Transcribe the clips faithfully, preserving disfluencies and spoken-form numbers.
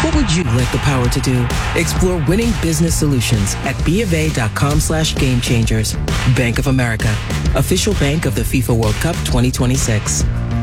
What would you like the power to do? Explore winning business solutions at bofa.com slash game changers. Bank of America, official bank of the FIFA World Cup twenty twenty-six.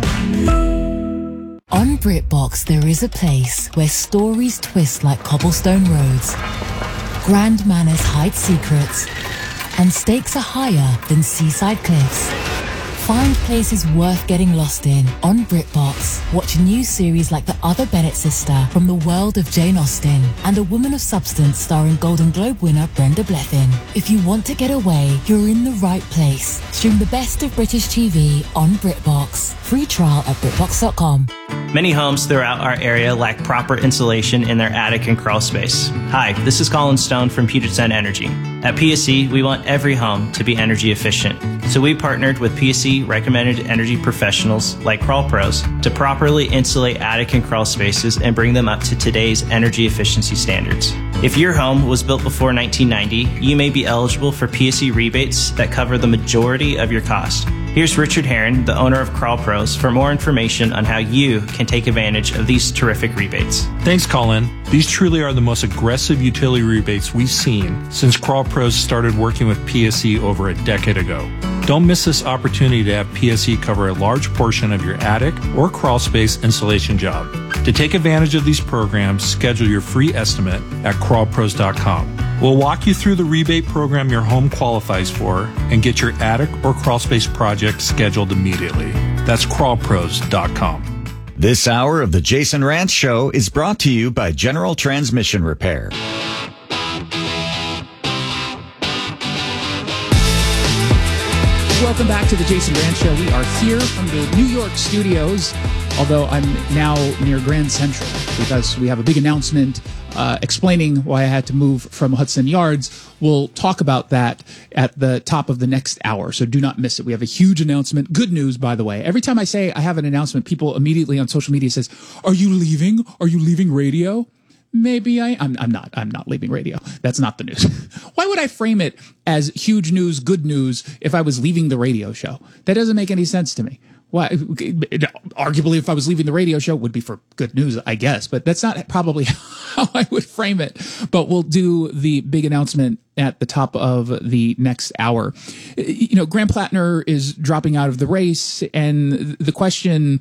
On BritBox, there is a place where stories twist like cobblestone roads, grand manners hide secrets, and stakes are higher than seaside cliffs. Find places worth getting lost in on BritBox. Watch new series like The Other Bennett Sister from the world of Jane Austen and A Woman of Substance starring Golden Globe winner Brenda Blethyn. If you want to get away, you're in the right place. Stream the best of British T V on BritBox. Free trial at BritBox dot com. Many homes throughout our area lack proper insulation in their attic and crawl space. Hi, this is Colin Stone from Puget Sound Energy. At P S E, we want every home to be energy efficient. So we partnered with P S E recommended energy professionals like Crawl Pros to properly insulate attic and crawl spaces and bring them up to today's energy efficiency standards. If your home was built before nineteen ninety, you may be eligible for P S E rebates that cover the majority of your cost. Here's Richard Herron, the owner of Crawl Pros, for more information on how you can take advantage of these terrific rebates. Thanks, Colin. These truly are the most aggressive utility rebates we've seen since Crawl Pros started working with P S E over a decade ago. Don't miss this opportunity to have P S E cover a large portion of your attic or crawl space insulation job. To take advantage of these programs, schedule your free estimate at crawl pros dot com. We'll walk you through the rebate program your home qualifies for and get your attic or crawl space project scheduled immediately. That's crawl pros dot com. This hour of the Jason Rantz Show is brought to you by General Transmission Repair. Welcome back to the Jason Rantz Show. We are here from the New York studios, although I'm now near Grand Central because we have a big announcement uh, explaining why I had to move from Hudson Yards. We'll talk about that at the top of the next hour, so do not miss it. We have a huge announcement. Good news, by the way. Every time I say I have an announcement, people immediately on social media says, "Are you leaving? Are you leaving radio?" Maybe I, I'm, I'm not, I'm not leaving radio. That's not the news. Why would I frame it as huge news, good news if I was leaving the radio show? That doesn't make any sense to me. Why? Arguably, if I was leaving the radio show, it would be for good news, I guess, but that's not probably how I would frame it. But we'll do the big announcement at the top of the next hour. You know, Graham Plattner is dropping out of the race, and the question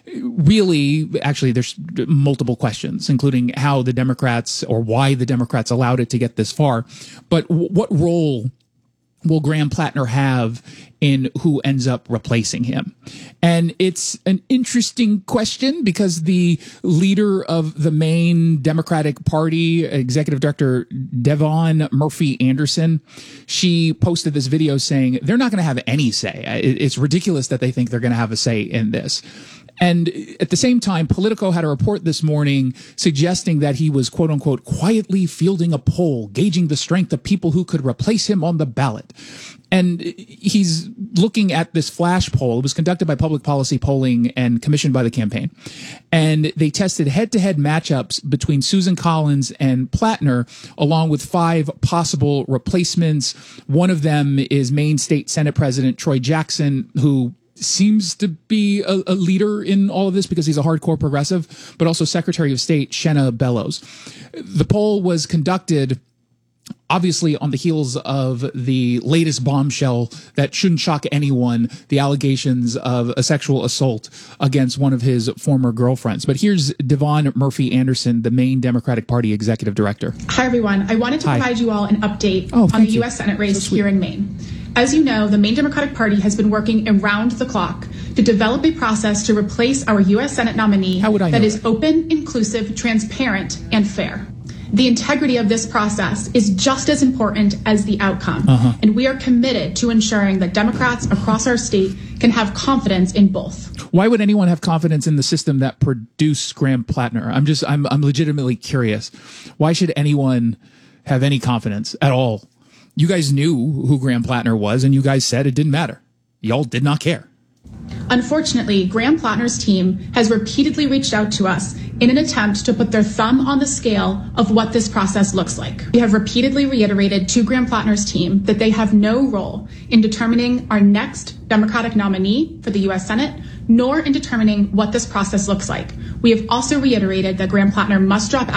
really, actually, there's multiple questions, including how the Democrats or why the Democrats allowed it to get this far. But w- what role will Graham Plattner have in who ends up replacing him? And it's an interesting question because the leader of the main Democratic Party, Executive Director Devon Murphy Anderson, she posted this video saying they're not going to have any say. It's ridiculous that they think they're going to have a say in this. And at the same time, Politico had a report this morning suggesting that he was, quote unquote, quietly fielding a poll, gauging the strength of people who could replace him on the ballot. And he's looking at this flash poll. It was conducted by Public Policy Polling and commissioned by the campaign. And they tested head-to-head matchups between Susan Collins and Plattner, along with five possible replacements. One of them is Maine State Senate President Troy Jackson, who seems to be a, a leader in all of this because he's a hardcore progressive, but also Secretary of State Shenna Bellows. The poll was conducted obviously on the heels of the latest bombshell that shouldn't shock anyone, the allegations of a sexual assault against one of his former girlfriends. But here's Devon Murphy Anderson, the Maine Democratic Party Executive Director. Hi, everyone. I wanted to Hi. provide you all an update oh, on the you. U S Senate race so here in Maine. As you know, the Maine Democratic Party has been working around the clock to develop a process to replace our U S Senate nominee that is that? open, inclusive, transparent, and fair. The integrity of this process is just as important as the outcome, uh-huh. and we are committed to ensuring that Democrats across our state can have confidence in both. Why would anyone have confidence in the system that produced Graham Plattner? I'm just, I'm, I'm legitimately curious. Why should anyone have any confidence at all? You guys knew who Graham Plattner was, and you guys said it didn't matter. Y'all did not care. Unfortunately, Graham Plattner's team has repeatedly reached out to us in an attempt to put their thumb on the scale of what this process looks like. We have repeatedly reiterated to Graham Plattner's team that they have no role in determining our next Democratic nominee for the U S Senate, nor in determining what this process looks like. We have also reiterated that Graham Plattner must drop